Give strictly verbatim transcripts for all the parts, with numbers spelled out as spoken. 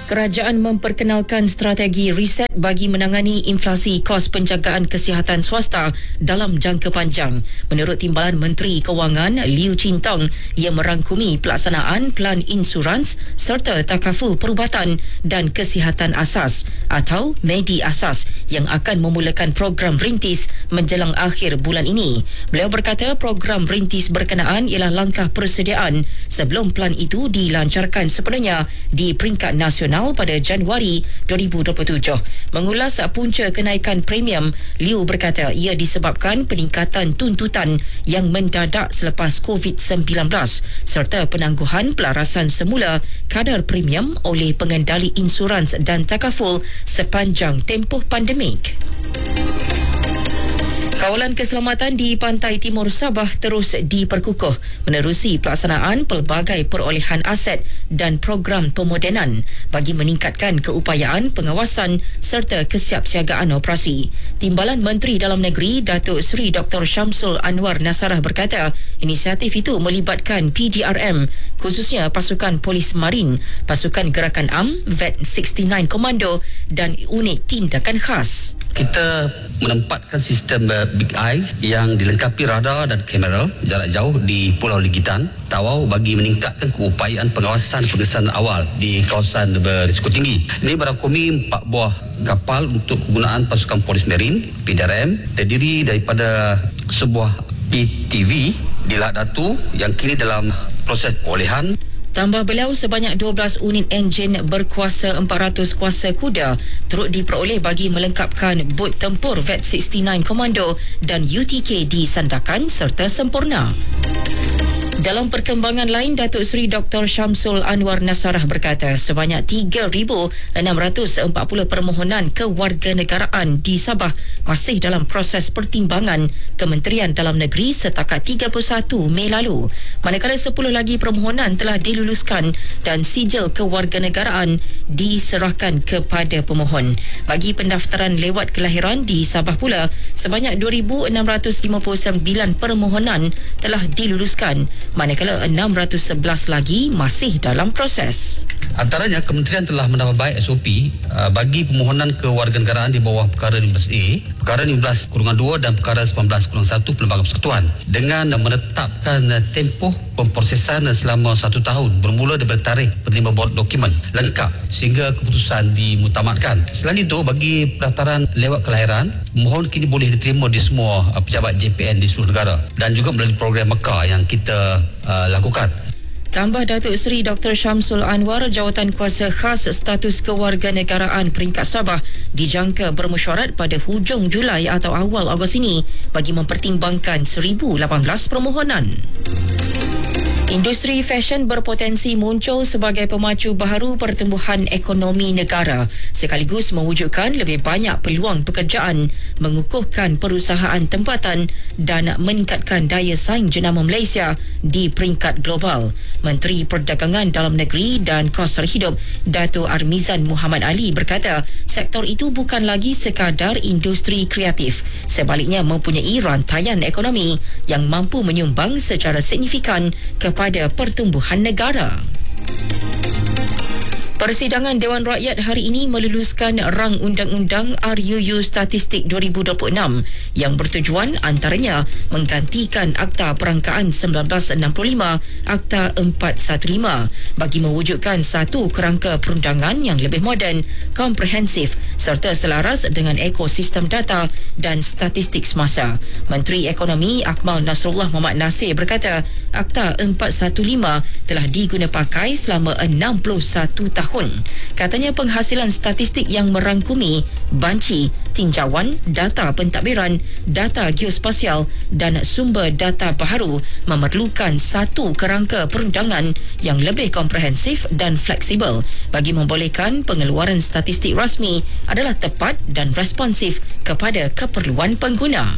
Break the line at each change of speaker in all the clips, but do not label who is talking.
Kerajaan memperkenalkan strategi riset bagi menangani inflasi kos penjagaan kesihatan swasta dalam jangka panjang. Menurut Timbalan Menteri Kewangan Liu Chin Tong, ia merangkumi pelaksanaan pelan insurans serta takaful perubatan dan kesihatan asas atau Medi Asas yang akan memulakan program rintis menjelang akhir bulan ini. Beliau berkata program rintis berkenaan ialah langkah persediaan sebelum pelan itu dilancarkan sepenuhnya di peringkat nasional pada Januari dua ribu dua puluh tujuh. Mengulas punca kenaikan premium, Liu berkata ia disebabkan peningkatan tuntutan yang mendadak selepas covid sembilan belas serta penangguhan pelarasan semula kadar premium oleh pengendali insurans dan takaful sepanjang tempoh pandemik. Kawalan keselamatan di pantai timur Sabah terus diperkukuh menerusi pelaksanaan pelbagai perolehan aset dan program pemodenan bagi meningkatkan keupayaan pengawasan serta kesiapsiagaan operasi. Timbalan Menteri Dalam Negeri Datuk Seri Doktor Syamsul Anwar Nasarah berkata inisiatif itu melibatkan P D R M khususnya Pasukan Polis Marin, Pasukan Gerakan A M, V E T enam puluh sembilan Komando dan Unit Tindakan Khas.
Kita menempatkan sistem uh, Big Eye yang dilengkapi radar dan kamera jarak jauh di Pulau Ligitan, Tawau bagi meningkatkan keupayaan pengawasan pengesanan awal di kawasan berisiko tinggi. Ini merangkumi empat buah kapal untuk kegunaan pasukan polis marin P D R M terdiri daripada sebuah P T V di Lahad Datu yang kini dalam proses perolehan.
Tambah beliau, sebanyak dua belas unit enjin berkuasa empat ratus kuasa kuda turut diperoleh bagi melengkapkan bot tempur V E T enam puluh sembilan Komando dan U T K di Sandakan serta sempurna. Dalam perkembangan lain, Datuk Seri Doktor Syamsul Anwar Nasarah berkata sebanyak tiga ribu enam ratus empat puluh permohonan kewarganegaraan di Sabah masih dalam proses pertimbangan Kementerian Dalam Negeri setakat tiga puluh satu Mei lalu. Manakala sepuluh lagi permohonan telah diluluskan dan sijil kewarganegaraan diserahkan kepada pemohon. Bagi pendaftaran lewat kelahiran di Sabah pula, sebanyak dua ribu enam ratus lima puluh sembilan permohonan telah diluluskan, manakala enam ratus sebelas lagi masih dalam proses.
Antaranya, Kementerian telah menambahbaik S O P uh, bagi permohonan kewarganegaraan di bawah Perkara lima belas A, Perkara lima belas dua dan Perkara sembilan belas satu Perlembagaan Persekutuan dengan uh, menetapkan uh, tempoh pemprosesan uh, selama satu tahun bermula daripada tarikh penerima dokumen lengkap sehingga keputusan dimutamatkan. Selain itu, bagi pendaftaran lewat kelahiran, pemohon kini boleh diterima di semua uh, pejabat J P N di seluruh negara dan juga melalui program Mekar yang kita uh, lakukan.
Tambah Datuk Seri Doktor Syamsul Anwar, jawatan kuasa khas status kewarganegaraan peringkat Sabah dijangka bermesyuarat pada hujung Julai atau awal Ogos ini bagi mempertimbangkan seribu lapan belas permohonan. Industri fashion berpotensi muncul sebagai pemacu baharu pertumbuhan ekonomi negara sekaligus mewujudkan lebih banyak peluang pekerjaan, mengukuhkan perusahaan tempatan dan meningkatkan daya saing jenama Malaysia di peringkat global. Menteri Perdagangan Dalam Negeri dan Kos Hidup Dato' Armizan Muhammad Ali berkata sektor itu bukan lagi sekadar industri kreatif, sebaliknya mempunyai rantaian ekonomi yang mampu menyumbang secara signifikan ke pada pertumbuhan negara. Persidangan Dewan Rakyat hari ini meluluskan rang undang-undang R U U Statistik dua ribu dua puluh enam yang bertujuan antaranya menggantikan Akta Perangkaan seribu sembilan ratus enam puluh lima, Akta empat ratus lima belas bagi mewujudkan satu kerangka perundangan yang lebih moden, komprehensif serta selaras dengan ekosistem data dan statistik semasa. Menteri Ekonomi Akmal Nasrullah Muhammad Nasir berkata Akta empat ratus lima belas telah diguna pakai selama enam puluh satu tahun. Katanya penghasilan statistik yang merangkumi banci, tinjauan, data pentadbiran, data geospasial dan sumber data baharu memerlukan satu kerangka perundangan yang lebih komprehensif dan fleksibel bagi membolehkan pengeluaran statistik rasmi adalah tepat dan responsif kepada keperluan pengguna.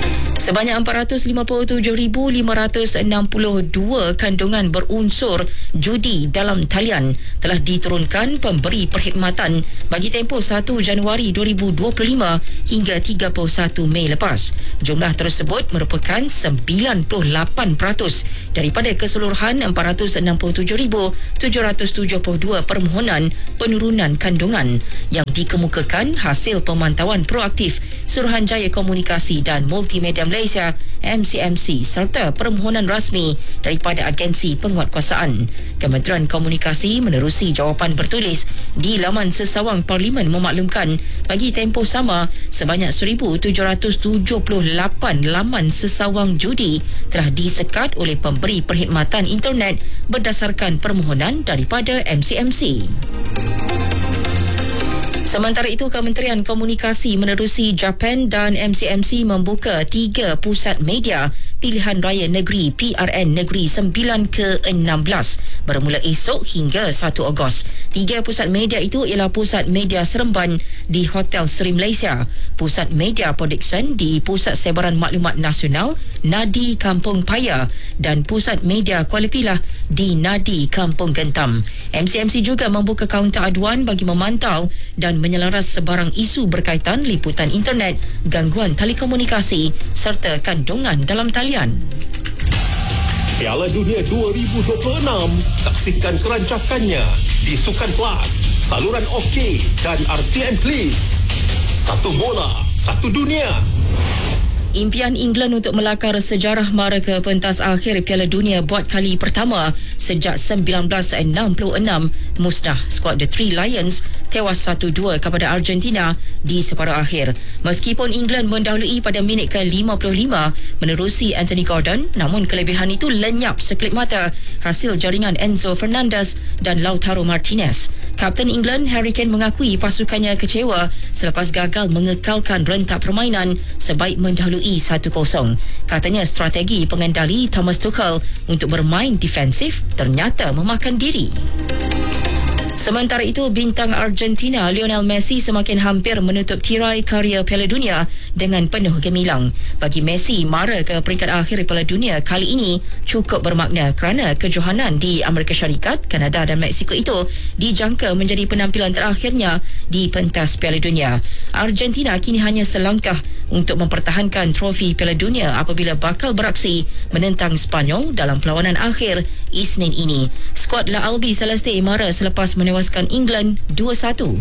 Sebanyak empat ratus lima puluh tujuh ribu lima ratus enam puluh dua kandungan berunsur judi dalam talian telah diturunkan pemberi perkhidmatan bagi tempoh satu Januari dua ribu dua puluh lima hingga tiga puluh satu Mei lepas. Jumlah tersebut merupakan sembilan puluh lapan peratus daripada keseluruhan empat ratus enam puluh tujuh ribu tujuh ratus tujuh puluh dua permohonan penurunan kandungan yang dikemukakan hasil pemantauan proaktif Suruhanjaya Komunikasi dan Multimedia Malaysia M C M C serta permohonan rasmi daripada agensi penguatkuasaan. Kementerian Komunikasi menerusi jawapan bertulis di laman sesawang Parlimen memaklumkan bagi tempoh sama sebanyak seribu tujuh ratus tujuh puluh lapan laman sesawang judi telah disekat oleh pemberi perkhidmatan internet berdasarkan permohonan daripada M C M C. Sementara itu, Kementerian Komunikasi menerusi Japan dan M C M C membuka tiga pusat media pilihan raya negeri P R N Negeri sembilan ke enam belas bermula esok hingga satu Ogos. Tiga pusat media itu ialah Pusat Media Seremban di Hotel Seri Malaysia, Pusat Media Production di Pusat Sebaran Maklumat Nasional Nadi Kampung Paya dan Pusat Media Kuala Pilah di Nadi Kampung Gentam. M C M C juga membuka kaunter aduan bagi memantau dan menyelaras sebarang isu berkaitan liputan internet, gangguan telekomunikasi serta kandungan dalam talian.
Piala Dunia dua ribu dua puluh enam, saksikan kerancakannya di Sukan Plus, saluran OK dan R T M Klik. Satu bola, satu dunia.
Impian England untuk melakar sejarah mara ke pentas akhir Piala Dunia buat kali pertama sejak sembilan belas enam puluh enam musnah. Skuad The Three Lions tewas satu dua kepada Argentina di separuh akhir. Meskipun England mendahului pada minit ke lima puluh lima menerusi Anthony Gordon, namun kelebihan itu lenyap sekelip mata hasil jaringan Enzo Fernandez dan Lautaro Martinez. Kapten England Harry Kane mengakui pasukannya kecewa selepas gagal mengekalkan rentak permainan sebaik mendahului satu kosong. Katanya strategi pengendali Thomas Tuchel untuk bermain defensif ternyata memakan diri. Sementara itu, bintang Argentina Lionel Messi semakin hampir menutup tirai karya Piala Dunia dengan penuh gemilang. Bagi Messi, mara ke peringkat akhir Piala Dunia kali ini cukup bermakna kerana kejohanan di Amerika Syarikat, Kanada dan Mexico itu dijangka menjadi penampilan terakhirnya di pentas Piala Dunia. Argentina kini hanya selangkah untuk mempertahankan trofi Piala Dunia apabila bakal beraksi menentang Sepanyol dalam perlawanan akhir Isnin ini. Skuad La Albi Celeste mara selepas menewaskan England dua satu.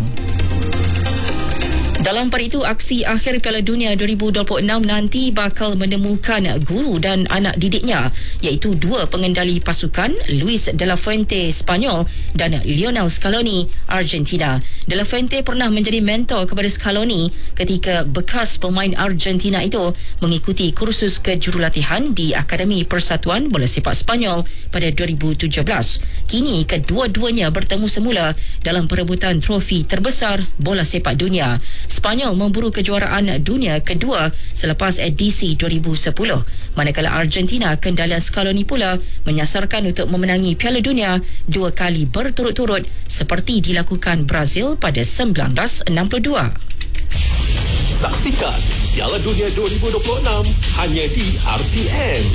Dalam pada itu, aksi akhir Piala Dunia dua ribu dua puluh enam nanti bakal menemukan guru dan anak didiknya, iaitu dua pengendali pasukan, Luis de la Fuente Spanyol dan Lionel Scaloni Argentina. De la Fuente pernah menjadi mentor kepada Scaloni ketika bekas pemain Argentina itu mengikuti kursus kejurulatihan di Akademi Persatuan Bola Sepak Spanyol pada dua ribu tujuh belas. Kini kedua-duanya bertemu semula dalam perebutan trofi terbesar bola sepak dunia. Spanyol memburu kejuaraan dunia kedua selepas edisi dua ribu sepuluh, manakala Argentina kendalian Scaloni pula menyasarkan untuk memenangi Piala Dunia dua kali berturut-turut seperti dilakukan Brazil pada sembilan belas enam puluh dua.
Saksikan Piala Dunia dua ribu dua puluh enam hanya di R T M.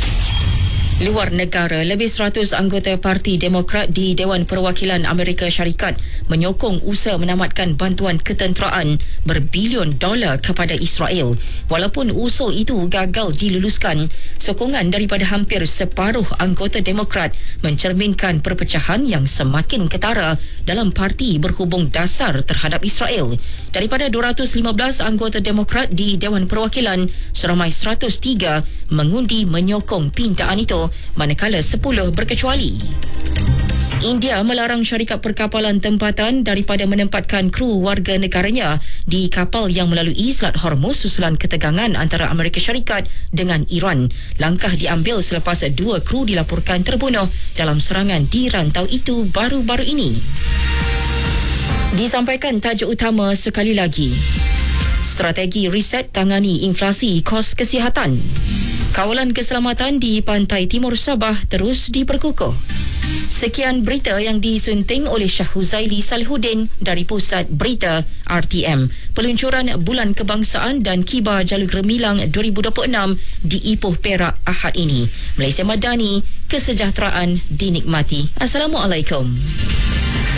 Luar negara, lebih seratus anggota Parti Demokrat di Dewan Perwakilan Amerika Syarikat menyokong usaha menamatkan bantuan ketenteraan berbilion dolar kepada Israel. Walaupun usul itu gagal diluluskan, sokongan daripada hampir separuh anggota Demokrat mencerminkan perpecahan yang semakin ketara dalam parti berhubung dasar terhadap Israel. Daripada dua ratus lima belas anggota Demokrat di Dewan Perwakilan, seramai seratus tiga mengundi menyokong pindaan itu, manakala sepuluh berkecuali. India melarang syarikat perkapalan tempatan daripada menempatkan kru warga negaranya di kapal yang melalui Selat Hormuz susulan ketegangan antara Amerika Syarikat dengan Iran. Langkah diambil selepas dua kru dilaporkan terbunuh dalam serangan di rantau itu baru-baru ini. Disampaikan tajuk utama sekali lagi. Strategi riset tangani inflasi kos kesihatan. Kawalan keselamatan di pantai timur Sabah terus diperkukuh. Sekian berita yang disunting oleh Shah Huzaili Salihuddin dari Pusat Berita R T M. Peluncuran Bulan Kebangsaan dan Kibar Jalur Gemilang dua ribu dua puluh enam di Ipoh Perak Ahad ini. Malaysia Madani, kesejahteraan dinikmati. Assalamualaikum.